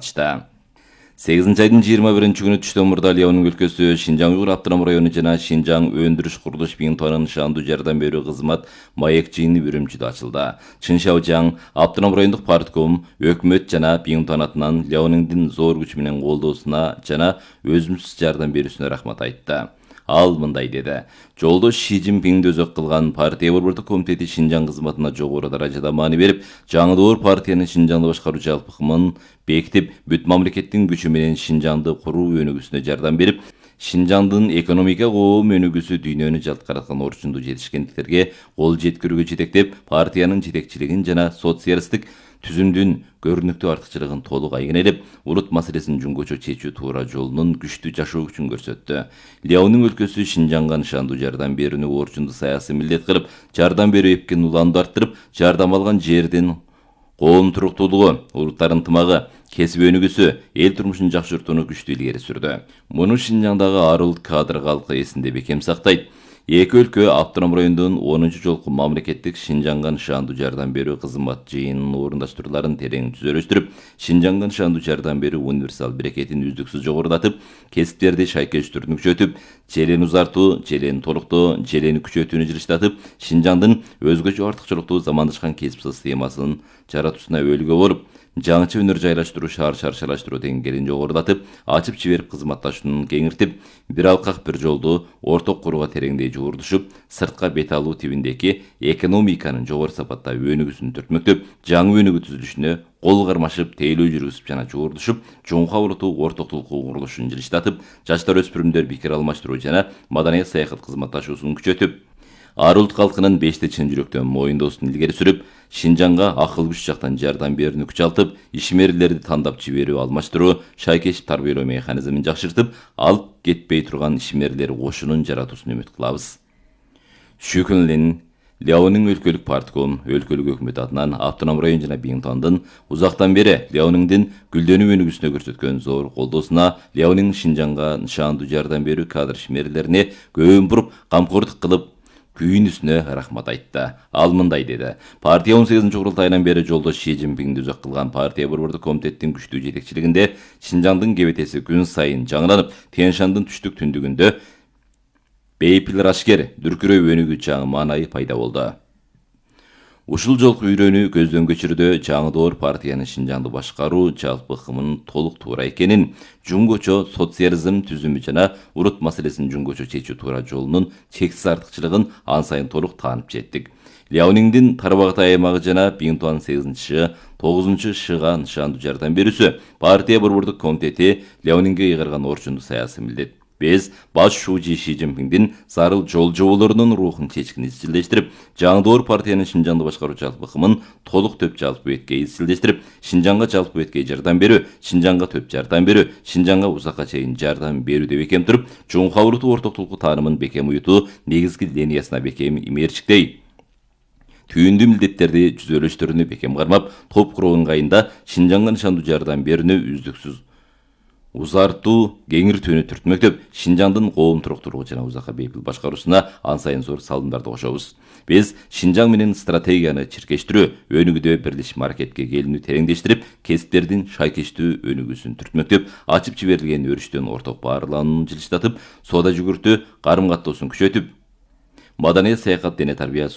катышты. 8 айдын 21 күнү түштөн мурда Леонун өлкөсү Шинжаң Уйгур автоном району жана Шинжаң өндүрүш курулуш бинтонун шаандуу жардам берүү кызмат маек жыйыны Үрүмчүдө ачылды. Чыншаужаң автоном райондук партком өкмөт жана бинтон атынан Леониңдин зор күч менен колдоосуна жана өзүмсүз жардам берүүсүнө рахмат айтты. Ал мындай деди: жолдош Ши Цзиньпинди өзөк кылган партия борбордук комитети Шинжаң кызматына жогору даражада маани берип, жаңы партиянын Шинжаңды башкаруу жалпы ыкмын бекитип, бүт мамлекеттин күчү менен Шинжаңды куруу өнүгүүсүнө жардам берип, Шинжаңдын экономика коом өнүгүүсү дүйнөнү жалт караткан орчундуу жетишкендиктерге кол жеткирүүгө жетектеп, партиянын жетекчилигин жана социалисттик түзүмдүн көрүнүктүү артыкчылыгын толук айгинелеп, улут маселесин жөнгөчө чечүү туура жолунун күчтүү жашоо күчүн көрсөттү. Леонун өлкөсү Шинжаңга нышандуу жардам берүүнү орчундуу саясий милдет кылып, жардам берүү эпкин уланды арттырып, жардам алган жердин коом туруктуулугу, улуттар ынтымагы, кесип өнүгүүсү, эл турмушун жакшыртууну күчтүү илгери сүрдү. Муну Шинжаңдагы арыл кадр калкы эсинде бекем сактайт. Эки өлкө автоном райондун 10 жолку мамлекеттик Шинжаңга нышандуу жардам берүү кызмат жыйынынын орундаштырууларын терең түзөлүштүрүп, Шинжаңга нышандуу жардам берүү универсал берекетин үздүксүз жогорулатып, кесиптерди шайкештирүүнү күчөтүп, желени узартуу, желени толуктоо, желени күчөтүүнү жылыштатып, Шинжаңдын өзгөчө артыкчылыктуу замандашкан кесип системасын жаратуусуна өөлгө болуп, жаңыча өнөр жайлаштыруу, шаар шаршалаштыруу деңгээлин жогорулатып, ачып жиберип кызматташууну кеңиртип, бир алкак бир жолду орток курууга тереңдей жуурдушуп, сыртка бет алуу тибиндеги экономиканын жогору сапатта өнүгүүсүн түртмөктөп, жаңы өнүгүү түзүлүшүнө кол кармашып, тейлөө жүргүзүп жана жуурдушуп, чоңку урутуу ортоктулук курулушун жылыштатып, жаштар өспүрүмдөр пикир алмаштыруу жана маданият саякат кызматташуусун күчөтүп, ар улут калкынын бешти чын жүрөктөн моюндоосун илгери сүрүп, Шинжаңга акыл күч жактан жардам берүүнү күчалтып, ишмерлерди тандап жиберүү, алмаштыруу, шайкешип тарбиялоо механизмин жакшыртып, алып кетпей турган ишмерлер кошунун жаратуусуна үмүт кылабыз. Шүкүнлин Леонун өлкөлүк партком, өлкөлүк өкмөт атынан автоном район жана Бинтондун узактан бери Леониңдин гүлдөнүп өнүгүүсүнө көрсөткөн зор колдоосуна, Леониң Шинжаңга нышандуу жардам берүү кадр ишмерлерине көбүн буруп, камкордук кылып, күйүнүүсүнө рахмат айтты. Ал мындай деди: партия 18 курултайынан бери жолдош Ши Цзиньпинди өзөк кылган партия борбордук комитеттин күчтүү жетекчилигинде Шинжаңдын кебетеси күн сайын жаңыланып, Тянь-Шандын түштүк түндүгүндө бейпил ашкер дүркүрөй өнүгүү чаңы маанайы пайда болду. Ушул жолку үйрөнүү көздөн көчүрдө жаңы партиянын Шинжаңды башкаруу жалпы ыкмынын толук туура экенин, жөнгөчө социализм түзүмү жана урут маселесин жөнгөчө чечүү туура жолунун чексиз артыкчылыгын ан сайын толук таанып жеттик. Леониңдин Тарбагытай аймагы жана Бинтон 8-9 шыга нышандуу жардам берүүсү партия борбордук комитети Леониңге ыйгарган орчундуу саясий милдет. Биз баш шүүжи Ши Цзиньпиндин зарыл жол жоболорунун рухун чечкин изчилдештирип, жаңы партиянын Шинжаңды башкаруу жалпы ыкмын толук төп жалпы беткей изчилдештирип, Шинжаңга жалпы беткей жардам берүү, Шинжаңга төп жардам берүү, Шинжаңга узакка чейин жардам берүүдө бекем туруп, чоңку урутуу ортоктулуку таанымын бекем уютуу негизги линиясына бекем имээрчиктей, түйүндүү милдеттерди жүзөлөштөрүнү бекем кармап, топ куруу ыңгайында Шинжаңга нышандуу жардам берүүнү үздүксүз узартуу, кеңиртүүнү түртмөктөп, Шинжаңдын коом туруктуулугу жана узакка бейпил башкаруусуна ан сайын зор салымдарды кошобуз. Биз Шинжаң менен стратегияны чиркештирүү, өнүгүүдө бирлешип маркетке келүүнү тереңдештирип, кесиптердин шайкештүү өнүгүүсүн түртмөктөп, ачып жиберилген өрүштөн орток баарланууну жылыштатып, соода жүгүртүү, карым каттоосун күчөтүп, маданият саякат дене тарбия